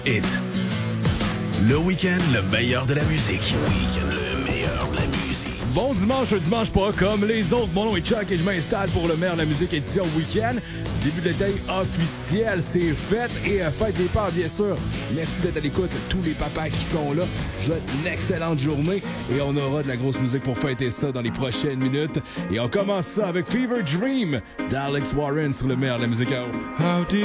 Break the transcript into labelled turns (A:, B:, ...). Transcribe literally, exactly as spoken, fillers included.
A: Hit. Le week-end, le meilleur de la musique.
B: Week-end, le meilleur de la musique.
C: Bon dimanche, un dimanche pas comme les autres. Mon nom est Chuck et je m'installe pour le meilleur de la musique édition week-end. Début de l'été officiel, c'est fait et euh, fête des pères, bien sûr. Merci d'être à l'écoute, tous les papas qui sont là. Je vous souhaite une excellente journée et on aura de la grosse musique pour fêter ça dans les prochaines minutes. Et on commence ça avec Fever Dream d'Alex Warren sur le meilleur de la musique.